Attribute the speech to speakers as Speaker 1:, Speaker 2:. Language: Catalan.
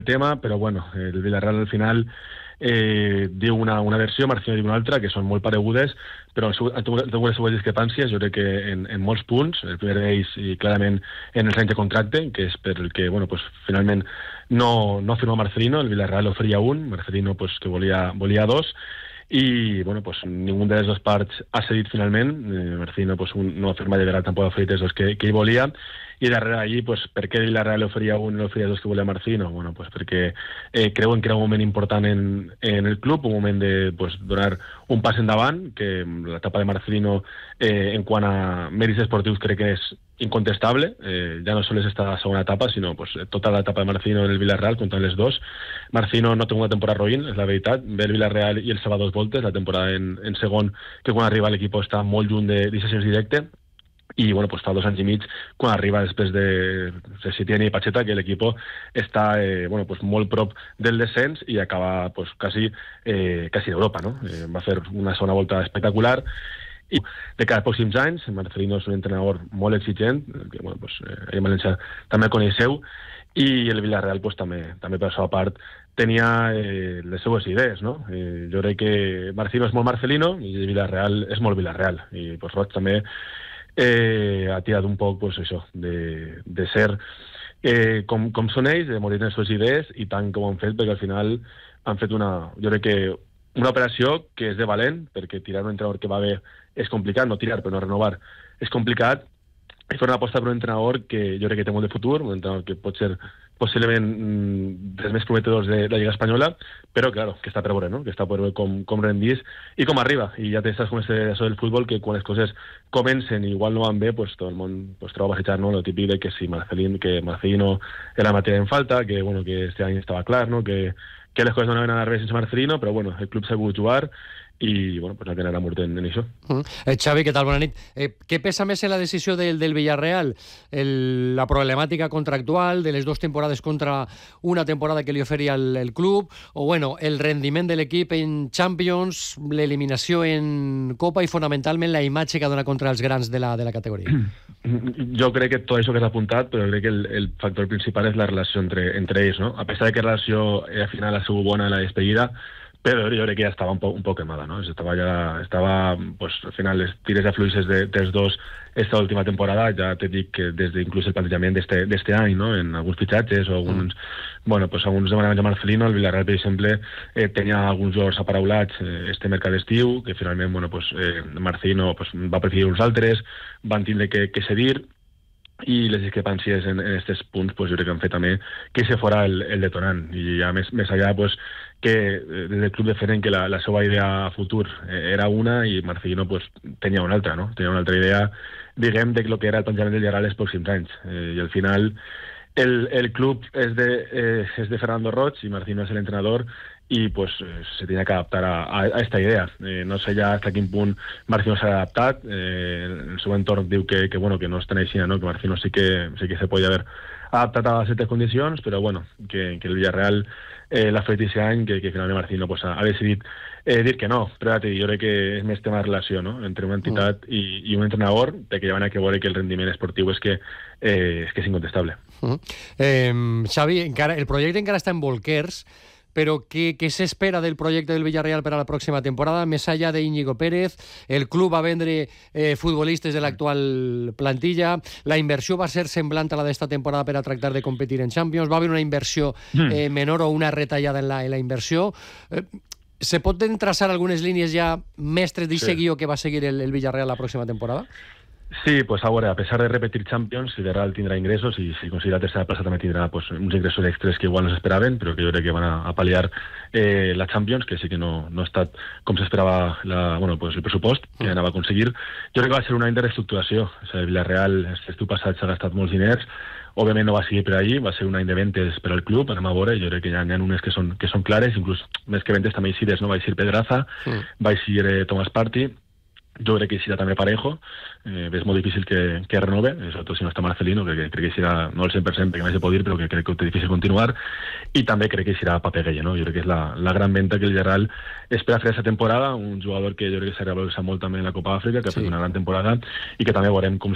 Speaker 1: tema, però bueno, el Villarreal al final diu una versió, Marcino diu una altra, que són molt paregudes, però han tingut les seues discrepàncies, jo crec que en molts punts, el primer d'ells i clarament en els anys de contracte, que és per el que, bueno, pues, finalment no firma Marcelino, el Villarreal oferia un, Marcelino pues, que volia dos, i bueno, pues, ningú de les dues parts ha cedit finalment, Marcelino pues, no ha firmat de Villarreal, tampoc ha oferit els dos que ell volia, i darrere allí, pues, per què Villarreal oferia un i oferia dos que volia Marcelino? Bueno, pues perquè creuen que era un moment important en el club, un moment de pues, donar un pas endavant, que l'etapa de Marcelino en quant a mèrits esportius crec que és incontestable, ja no sols esta segona etapa, sinó pues, tota l'etapa de Marcelino en el Villarreal, comptant les dos. Marcelino no té una temporada roïn, és la veritat, ve el Villarreal i el salva 2 voltes, la temporada en segon, que quan arriba l'equip està molt lluny d'iniciacions directe, i bueno, pues fa 2 anys i mig quan arriba després de Setién i Pacheta, que l'equip està bueno, pues molt prop del descens i acaba pues, quasi d'Europa, no? Va fer una segona volta espectacular i de cada pròxims anys Marcelino és un entrenador molt exigent, que bueno, pues, a València també el coneixeu, i el Villarreal pues, també per la seva part tenia les seues idees, no? Jo crec que Marcelino és molt Marcelino i el Villarreal és molt Villarreal, i pues, Roig també ha tirat un poc pues, això, de ser com són ells, de morir en les seves idees, i tant com ho han fet, perquè al final han fet jo crec que una operació que és de valent, perquè tirar un entrenador que va bé és complicat, no tirar però no renovar és complicat, i fer una aposta per un entrenador que jo crec que té molt de futur, un entrenador que pot ser possiblement dels més prometedors de la Lliga Espanyola, però claro, que està per veure, no? Que està per veure com rendís i com arriba, i ja saps com és això del futbol, que quan les coses comencen i igual no van bé, pues tot el món pues, troba baixar, no? Lo típic de que si Marcelino era matèria en falta, que bueno, que este any estava clar, no? Que les coses no anaven a anar bé sense Marcelino, però bueno, el club s'ha pogut jugar i bueno, pues, no tenen mort en això.
Speaker 2: Xavi, què tal? Bona nit. Què pesa més en la decisió del Villarreal? La problemàtica contractual de les 2 temporades contra una temporada que li oferia el club, o bueno, el rendiment de l'equip en Champions, l'eliminació en Copa i fonamentalment la imatge que dona contra els grans de la categoria?
Speaker 1: Jo crec que tot això que s'ha apuntat, però crec que el factor principal és la relació entre ells, no? A pesar de que la relació al final ha sigut bona en la despedida, però jo crec que ja estava un poc quemada, no? Estava pues, al final, les tires de fluixes dels dos esta última temporada, ja te dic que des d'inclús el plantejament d'este any, no? En alguns fitxatges o alguns demanaven a Marcelino, el Villarreal, per exemple, tenia alguns jugadors aparaulats este mercat d'estiu, que finalment, bueno, pues, Marcelino pues, va preferir uns altres, van tindre que cedir, i les discrepàncies en aquests punts pues, jo crec que han fet també que se fora el detonant, i ja més allà pues, que des del club defenen que la seva idea a futur era una i Marcelino pues, tenia una altra, no? Tenia una altra idea, diguem, de lo que era el plantejament del Villarreal els pròxims anys, i al final el club és de Fernando Roig i Marcelino és l'entrenador, i pues, se tenia que adaptar a esta idea. No sé ja fins a quin punt Marcelino s'ha adaptat, el seu entorn diu que no és tan així, no? Que Marcelino sí que se podia haver adaptat a certes condicions, però bueno, que el Villarreal l'ha fet aquest any, que finalment Marcelino pues, ha decidit dir que no, però jo crec que és més tema de relació, no? Entre una entitat i un entrenador, que ja van a veure que el rendiment esportiu és que és incontestable.
Speaker 2: Xavi, el projecte encara està en bolquers, però què s'espera del projecte del Villarreal per a la pròxima temporada? Més allà d'Íñigo Pérez, el club va vendre futbolistes de l'actual plantilla, la inversió va ser semblant a la d'esta temporada per a tractar de competir en Champions, va haver una inversió menor o una retallada en la inversió. Se poden traçar algunes línies ja mestres d'aquest guió que va seguir el Villarreal la pròxima temporada?
Speaker 1: Sí, pues ahora, a pesar de repetir Champions, el Villarreal tindrà ingressos i si considera la tercera plaça també tindrà pues, uns ingressos extres que igual no s'esperaven, però que jo crec que van a pal·liar la Champions, que sí que no ha estat com s'esperava pues, el pressupost que anava a aconseguir. Jo crec que va ser un any de reestructuració. O sigui, el Villarreal l'estiu passat s'ha gastat molts diners, òbviament no va seguir per allí, va ser un any de ventes per al club, anem a veure, jo crec que ja n'hi ha unes que són clares, inclús més que ventes també hi no? Va eixir Pedraza, va eixir Tomás Partey, jo crec que serà també Parejo, és molt difícil que renove, sobretot si no està Marcelino, que crec que serà no el 100% perquè mai se pot dir, però que crec que és difícil continuar, i també crec que serà Pape Gueye, no? Jo crec que és la gran venta que el Villarreal espera fer aquesta temporada, un jugador que jo crec que s'ha revalorat molt també en la Copa d'Àfrica, que ha fet una gran temporada, i que també veurem com